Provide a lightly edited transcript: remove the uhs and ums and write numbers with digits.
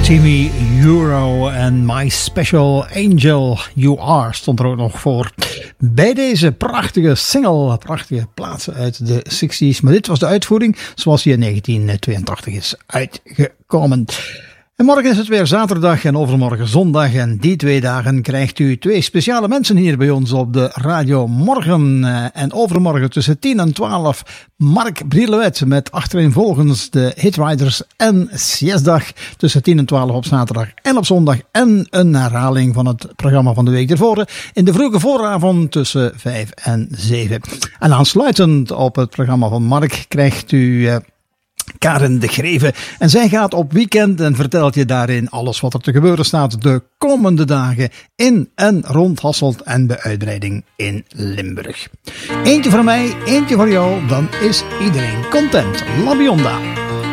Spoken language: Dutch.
Timmy Euro en My Special Angel You Are stond er ook nog voor. Bij deze prachtige single, prachtige plaatsen uit de 60s. Maar dit was de uitvoering zoals die in 1982 is uitgekomen. En morgen is het weer zaterdag en overmorgen zondag. En die 2 dagen krijgt u 2 speciale mensen hier bij ons op de radio. Morgen en overmorgen tussen 10 en 12 Mark Brielewet met achtereenvolgens de Hitriders en Siesdag tussen 10 en 12 op zaterdag en op zondag. En een herhaling van het programma van de week ervoor in de vroege vooravond tussen 5 en 7. En aansluitend op het programma van Mark krijgt u Karen de Greve. En zij gaat op weekend en vertelt je daarin alles wat er te gebeuren staat de komende dagen in en rond Hasselt en de uitbreiding in Limburg. Eentje voor mij, eentje voor jou, dan is iedereen content. La Bionda.